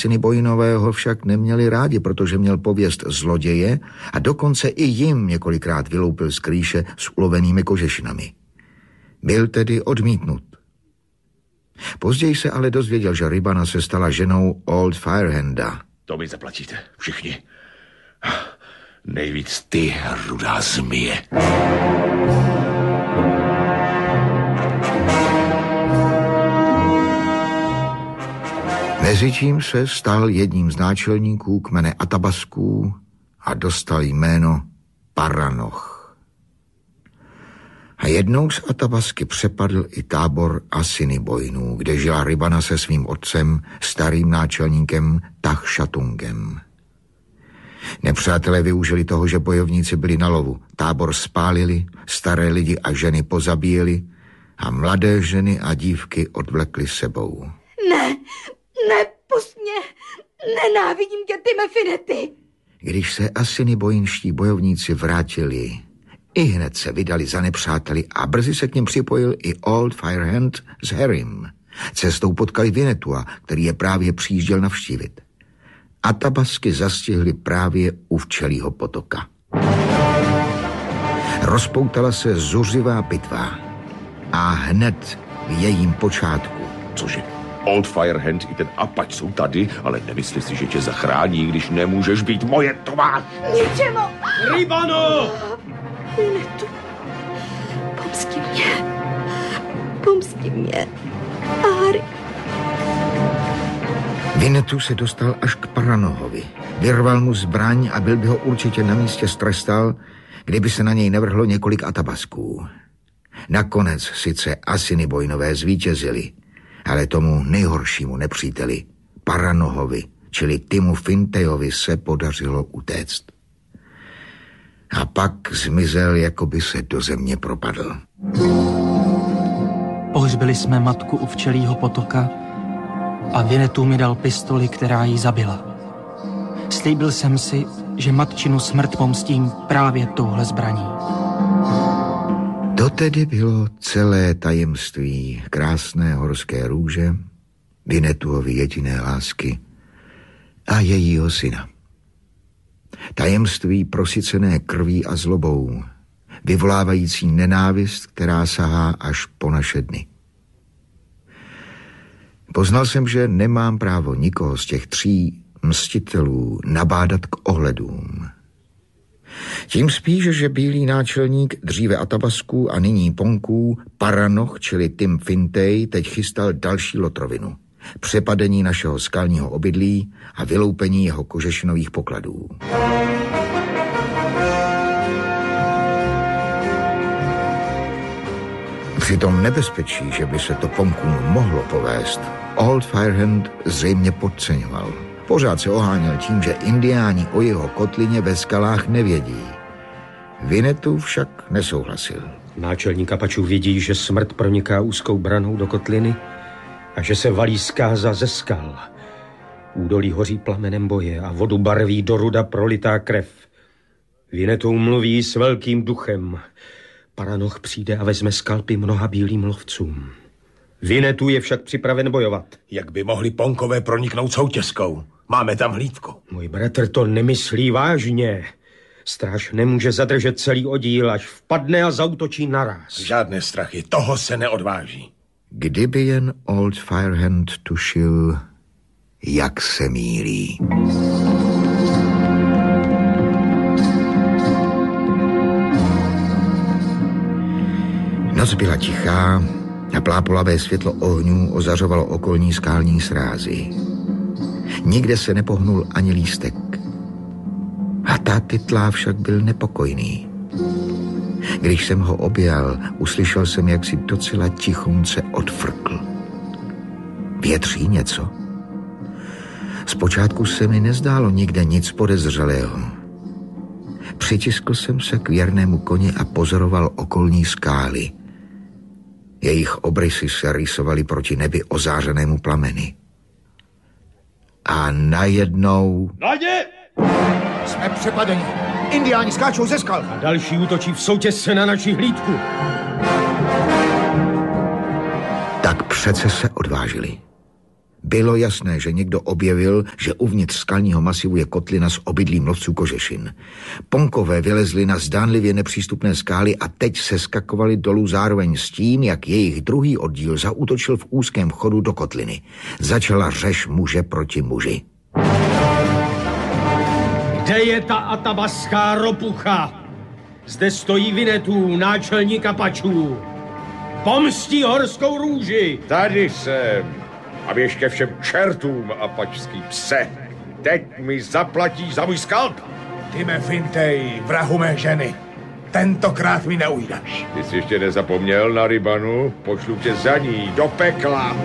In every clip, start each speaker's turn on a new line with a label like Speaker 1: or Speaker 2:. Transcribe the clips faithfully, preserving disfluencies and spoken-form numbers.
Speaker 1: Assiniboinové ho však neměli rádi, protože měl pověst zloděje a dokonce i jim několikrát vyloupil z krýše s ulovenými kožešinami. Byl tedy odmítnut. Později se ale dozvěděl, že Rybana se stala ženou Old Firehanda.
Speaker 2: To mi zaplatíte, všichni. Nejvíc ty, rudá zmije.
Speaker 1: Mezitím se stal jedním z náčelníků kmene Atabasků a dostal jméno Paranoch. A jednou z Atabasky přepadl i tábor Assiniboinů, kde žila Rybana se svým otcem, starým náčelníkem Tachshatungem. Nepřátelé využili toho, že bojovníci byli na lovu. Tábor spálili, staré lidi a ženy pozabíjeli a mladé ženy a dívky odvlekli sebou.
Speaker 3: Ne, ne, pust mě, nenávidím tě, ty Mefinety.
Speaker 1: Když se Assiniboinští bojovníci vrátili, i hned se vydali za nepřáteli a brzy se k něm připojil i Old Firehand s Harrym. Cestou potkali Vinetua, který je právě přijížděl navštívit. Atabasky zastihli právě u Včelího potoka. Rozpoutala se zuřivá bitva a hned v jejím počátku.
Speaker 2: Cože? Old Firehand i ten Apač jsou tady, ale nemyslí si, že tě zachrání, když nemůžeš být moje továř.
Speaker 3: Ničemu!
Speaker 2: Rybano!
Speaker 3: Vinetu, pomsti mě. Pomsti mě. Harry.
Speaker 1: Vinetu se dostal až k Paranohovi. Vyrval mu zbraň a byl by ho určitě na místě strestal, kdyby se na něj nevrhlo několik Atabasků. Nakonec sice Assiniboinové zvítězili, ale tomu nejhoršímu nepříteli, Paranohovi, čili Timu Fintejovi, se podařilo utéct. A pak zmizel, jako by se do země propadl.
Speaker 4: Pohřbili jsme matku u Včelího potoka a Vinetu mi dal pistoli, která ji zabila. Slíbil jsem si, že matčinu smrt pomstím právě touhle zbraní.
Speaker 1: To tedy bylo celé tajemství krásné horské růže, Vinetuovy jediné lásky a jejího syna. Tajemství prosycené krví a zlobou, vyvolávající nenávist, která sahá až po naše dny. Poznal jsem, že nemám právo nikoho z těch tří mstitelů nabádat k ohledům. Tím spíš, že bílý náčelník dříve Atabasků a nyní Ponků, Paranoch, čili Tim Fintej, teď chystal další lotrovinu. Přepadení našeho skalního obydlí a vyloupení jeho kožešinových pokladů. Při tom nebezpečí, že by se to Ponkům mohlo povést, Old Firehand zřejmě podceňoval. Pořád se oháněl tím, že indiáni o jeho kotlině ve skalách nevědí. Vinetu však nesouhlasil.
Speaker 5: Náčelník Apačů vidí, že smrt proniká úzkou branou do kotliny a že se valí zkáza ze skal. Údolí hoří plamenem boje a vodu barví do ruda prolitá krev. Vinetu mluví s velkým duchem. Paranoch přijde a vezme skalpy mnoha bílým lovcům. Vinetu je však připraven bojovat.
Speaker 2: Jak by mohli Ponkové proniknout soutězkou? Máme tam hlídku.
Speaker 5: Můj bratr to nemyslí vážně. Stráž nemůže zadržet celý oddíl, až vpadne a zaútočí naráz.
Speaker 2: Žádné strachy, toho se neodváží.
Speaker 1: Kdyby jen Old Firehand tušil, jak se mýlí. Noc byla tichá a plápolavé světlo ohňů ozařovalo okolní skální srázy. Nikde se nepohnul ani lístek. A Tátytlá však byl nepokojný. Když jsem ho objal, uslyšel jsem, jak si docela tichonce odfrkl. Větří něco? Zpočátku se mi nezdálo nikde nic podezřelého. Přitiskl jsem se k věrnému koni a pozoroval okolní skály. Jejich obrysy se rýsovaly proti nebi ozářenému plameny. A najednou...
Speaker 2: Nadě!
Speaker 6: Jsme přepadeni. Indiáni skáčou ze skal.
Speaker 5: A další útočí v soutězce na naši hlídku.
Speaker 1: Tak přece se odvážili. Bylo jasné, že někdo objevil, že uvnitř skalního masivu je kotlina s obydlím lovců kožešin. Ponkové vylezli na zdánlivě nepřístupné skály a teď se skakovali dolů zároveň s tím, jak jejich druhý oddíl zaútočil v úzkém chodu do kotliny. Začala řeš muže proti muži.
Speaker 5: Kde je ta atabaská ropucha? Zde stojí Winnetou, náčelník Apačů. Pomstí horskou růži.
Speaker 2: Tady jsem. A běž ke všem čertům, apačský pse. Teď mi zaplatí za můj skalp.
Speaker 6: Time Fintej, vrahu mé ženy. Tentokrát mi neujdaš.
Speaker 2: Ty jsi ještě nezapomněl na rybanu? Pošlu tě za ní do pekla.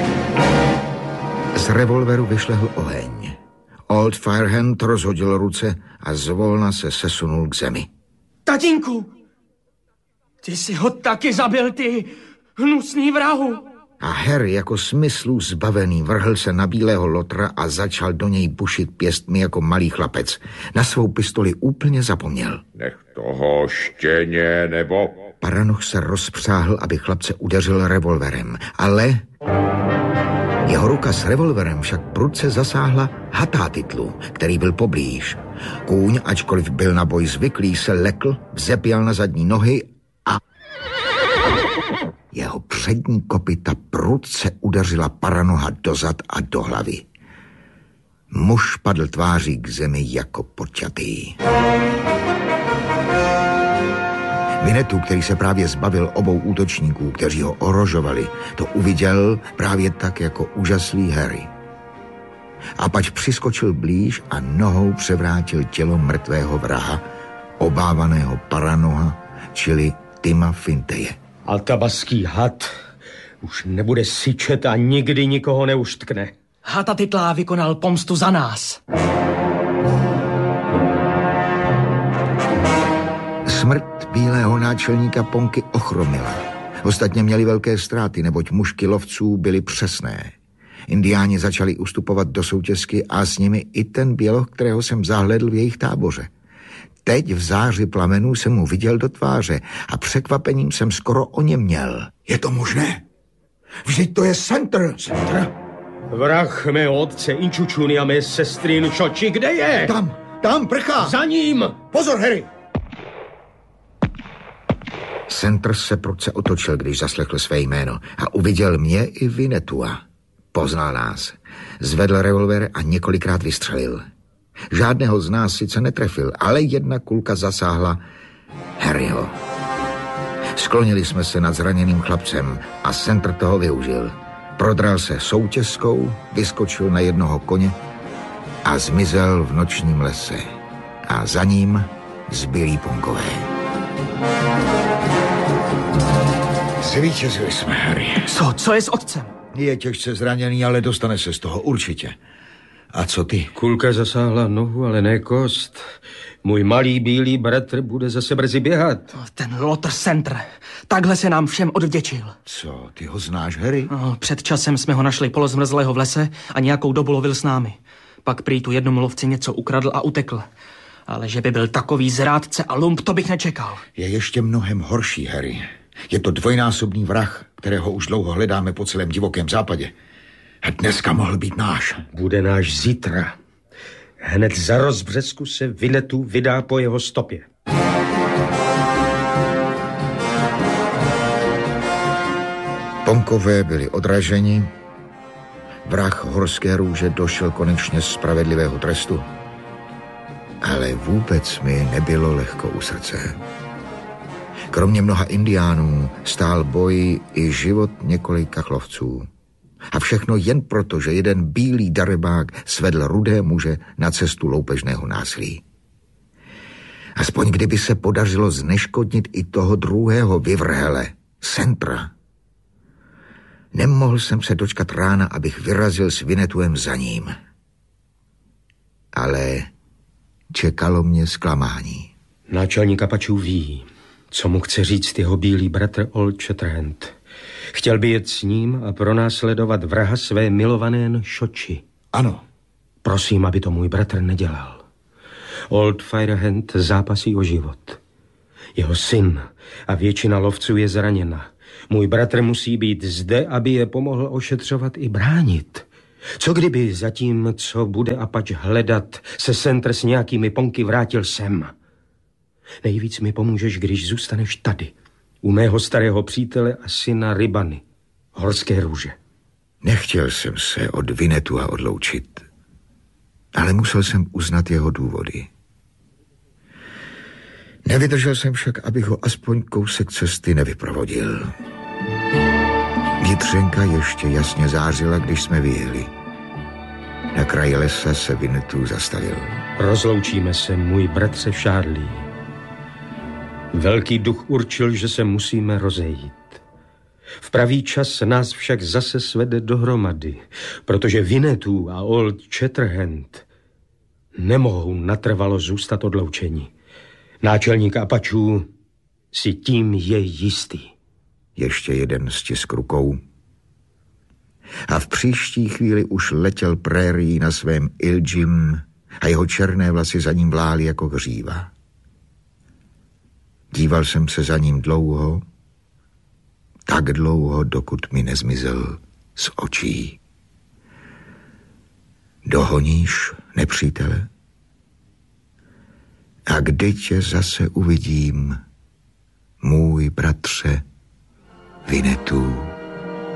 Speaker 1: Z revolveru vyšlehl oheň. Old Firehand rozhodil ruce a zvolna se sesunul k zemi.
Speaker 4: Tatínku! Ty jsi ho taky zabil, ty hnusný vrahu!
Speaker 1: A Harry jako smyslů zbavený vrhl se na bílého lotra a začal do něj bušit pěstmi jako malý chlapec. Na svou pistoli úplně zapomněl.
Speaker 2: Nech toho štěně, nebo...
Speaker 1: Paranoch se rozpřáhl, aby chlapce udeřil revolverem, ale... Jeho ruka s revolverem však prudce zasáhla Hatátitlu, který byl poblíž. Kůň, ačkoliv byl na boj zvyklý, se lekl, vzepěl na zadní nohy a... Jeho přední kopyta prudce udeřila Paranoha dozad a do hlavy. Muž padl tváří k zemi jako počatý. Winnetou, který se právě zbavil obou útočníků, kteří ho ohrožovali, to uviděl právě tak jako úžaslý Harry. Apač přiskočil blíž a nohou převrátil tělo mrtvého vraha, obávaného Paranoha, čili Tima Finteje.
Speaker 5: Atabaský had už nebude syčet a nikdy nikoho neuštkne.
Speaker 4: Hatatitlá vykonal pomstu za nás.
Speaker 1: Smrt bílého náčelníka Ponky ochromila. Ostatně měli velké ztráty, neboť mušky lovců byly přesné. Indiáni začali ustupovat do soutězky a s nimi i ten běloch, kterého jsem zahledl v jejich táboře. Teď v záři plamenů jsem mu viděl do tváře a překvapením jsem skoro oněměl.
Speaker 6: Je to možné? Vždyť to je Center.
Speaker 5: Center? Vrah mého otce Inčučuny a mé sestry Nčoči, kde je?
Speaker 6: Tam, tam prchá.
Speaker 5: Za ním!
Speaker 6: Pozor, Harry!
Speaker 1: Center se prudce otočil, když zaslechl své jméno a uviděl mě i Winnetua. Poznal nás. Zvedl revolver a několikrát vystřelil. Žádného z nás sice netrefil, ale jedna kulka zasáhla Harryho. Sklonili jsme se nad zraněným chlapcem a Center toho využil. Prodral se soutězkou, vyskočil na jednoho koně a zmizel v nočním lese. A za ním zbylí Ponkové.
Speaker 6: Zvítězili jsme, Harry.
Speaker 4: Co? Co je s otcem?
Speaker 6: Je těžce zraněný, ale dostane se z toho určitě. A co ty?
Speaker 5: Kulka zasáhla nohu, ale ne kost. Můj malý bílý bratr bude zase brzy běhat.
Speaker 4: Ten Lotr Center. Takhle se nám všem odvděčil.
Speaker 6: Co, ty ho znáš, Harry?
Speaker 4: No, před časem jsme ho našli polozmrzlého v lese a nějakou dobu lovil s námi. Pak prý tu jednomu lovci něco ukradl a utekl. Ale že by byl takový zrádce a lump, to bych nečekal.
Speaker 6: Je ještě mnohem horší, Harry. Je to dvojnásobný vrah, kterého už dlouho hledáme po celém divokém západě. A dneska mohl být náš.
Speaker 5: Bude náš zítra. Hned za rozbřesku se Winnetou vydá po jeho stopě.
Speaker 1: Ponkové byli odraženi. Vrah horské růže došel konečně z spravedlivého trestu. Ale vůbec mi nebylo lehko u srdce. Kromě mnoha indiánů stál boj i život několika lovců. A všechno jen proto, že jeden bílý darebák svedl rudé muže na cestu loupežného násilí. Aspoň kdyby se podařilo zneškodnit i toho druhého vyvrhele, Centra. Nemohl jsem se dočkat rána, abych vyrazil s Winnetouem za ním. Ale čekalo mě zklamání.
Speaker 5: Náčelník Apačů ví, co mu chce říct jeho bílý bratr Old Shatterhand. Chtěl by jet s ním a pronásledovat vraha své milované Nšoči.
Speaker 6: Ano.
Speaker 5: Prosím, aby to můj bratr nedělal. Old Firehand zápasí o život. Jeho syn a většina lovců je zraněna. Můj bratr musí být zde, aby je pomohl ošetřovat i bránit. Co kdyby zatím, co bude Apač hledat, se Sentr s nějakými ponky vrátil sem? Nejvíc mi pomůžeš, když zůstaneš tady, u mého starého přítele a syna Rybany, Horské růže.
Speaker 1: Nechtěl jsem se od Vinetua odloučit, ale musel jsem uznat jeho důvody. Nevydržel jsem však, abych ho aspoň kousek cesty nevyprovodil. Jitřenka ještě jasně zářila, když jsme vyjeli. Na kraji lesa se Vinetu zastavil.
Speaker 5: Rozloučíme se, můj bratře Charlie. Velký duch určil, že se musíme rozejít. V pravý čas nás však zase svede dohromady, protože Vinetu a Old Shatterhand nemohou natrvalo zůstat odloučeni. Náčelník Apačů si tím je jistý.
Speaker 1: Ještě jeden stisk rukou. A v příští chvíli už letěl prérií na svém Iljim a jeho černé vlasy za ním vlály jako hříva. Díval jsem se za ním dlouho, tak dlouho, dokud mi nezmizel z očí. Dohoníš nepřítele? A kdy tě zase uvidím, můj bratře Vinetu?